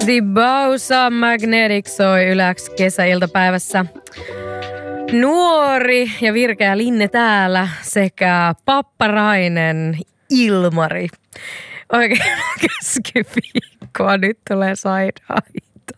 Dibausa Magnetic soi Yläks kesäiltapäivässä. Nuori ja virkeä Linne täällä sekä Papparainen Ilmari. Oikein keskiviikkoa, nyt tulee side-aito.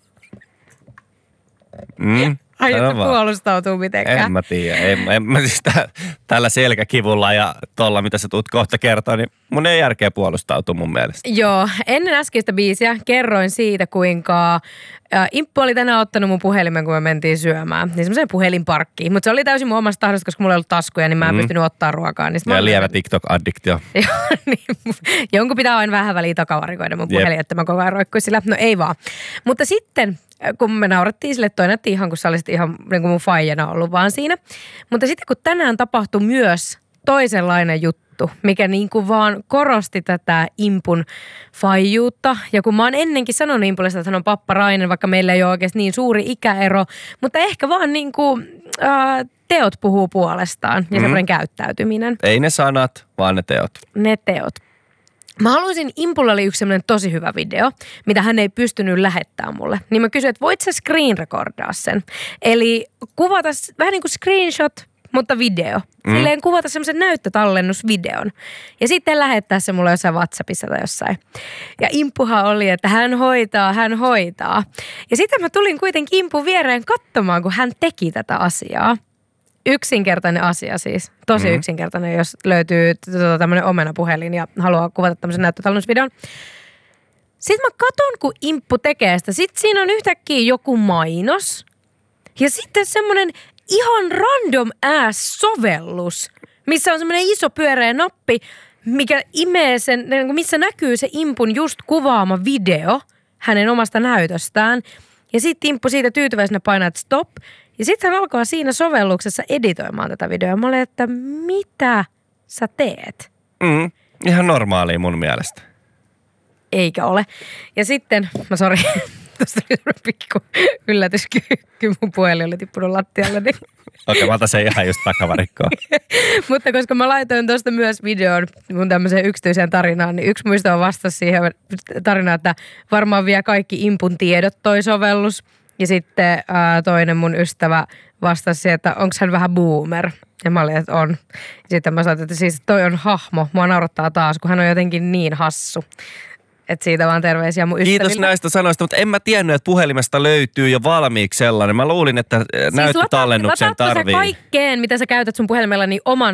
Aiotko puolustautua mitenkään? En mä tiedä. En mä siis tällä selkäkivulla ja tolla, mitä sä tuut kohta kertoa, niin mun ei järkeä puolustautua mun mielestä. Joo, ennen äskeistä biisiä kerroin siitä, kuinka Imppu oli tänään ottanut mun puhelimen, kun me mentiin syömään. Niin semmoiseen puhelinparkkiin. Mutta se oli täysin mun omasta tahdosta, koska mulla ei ollut taskuja, niin mä en pystynyt ottaa ruokaa. Niin ja lievä TikTok-addiktio. Joo, niin jonkun pitää aina vähän väliin takavarikoida mun puhelin, että mä koko ajan roikkuisin sillä. No ei vaan. Mutta sitten, kun me naurattiin sille, toi näytti ihan, kun sä olisit ihan niin kuin mun faijana ollut vaan siinä. Mutta sitten kun tänään tapahtui myös toisenlainen juttu, mikä niin kuin vaan korosti tätä Impun faijuutta. Ja kun mä oon ennenkin sanonut Impulle, että hän on Papparainen, vaikka meillä ei ole oikeasti niin suuri ikäero, mutta ehkä vaan niin kuin teot puhuu puolestaan ja semmoinen käyttäytyminen. Ei ne sanat, vaan ne teot. Ne teot. Mä haluaisin, Impulla oli yksi semmoinen tosi hyvä video, mitä hän ei pystynyt lähettämään mulle. Niin mä kysyin, että voit sä screen recordaa sen? Eli kuvata vähän niin kuin screenshot, mutta video. Silleen kuvata semmoisen näyttötallennusvideon. Ja sitten lähettää se mulle jossain WhatsAppissa tai jossain. Ja Impuhan oli, että hän hoitaa. Ja sitten mä tulin kuitenkin Impun viereen katsomaan, kun hän teki tätä asiaa. Yksinkertainen asia siis. Tosi yksinkertainen, jos löytyy tämmöinen omenapuhelin ja haluaa kuvata tämmöisen näyttötallennusvideon. Sitten mä katon, kun Imppu tekee sitä. Sitten siinä on yhtäkkiä joku mainos. Ja sitten semmoinen ihan random ass sovellus, missä on semmoinen iso pyöreä nappi, mikä imee sen, missä näkyy se Impun just kuvaama video hänen omasta näytöstään. Ja sitten Imppu siitä tyytyväisenä painaa, että stop. Ja sitten hän alkaa siinä sovelluksessa editoimaan tätä videoa. Mä olin, että mitä sä teet? Ihan normaalia mun mielestä. Eikä ole. Ja sitten, sori, tuosta oli pikku yllätyskyykky. Mun puhelin oli tippunut lattialle. Niin. Okei, mä otan sen ihan just takavarikkoon. Mutta koska mä laitoin tuosta myös videon mun tämmöiseen yksityiseen tarinaan, niin yksi muista on vastasi siihen tarinaan, että varmaan vie kaikki Impun tiedot toi sovellus. Ja sitten toinen mun ystävä vastasi, että onko hän vähän boomer. Ja mä olin, että on. Ja sitten mä sanoin, että siis toi on hahmo. Mua naurattaa taas, kun hän on jotenkin niin hassu. Että siitä vaan terveisiä mun ystäville. Kiitos näistä sanoista, mutta en mä tiennyt, että puhelimesta löytyy jo valmiiksi sellainen. Mä luulin, että näyttötallennuksen tarvii. Lataatko sä kaikkeen, mitä sä käytät sun puhelimella, niin oman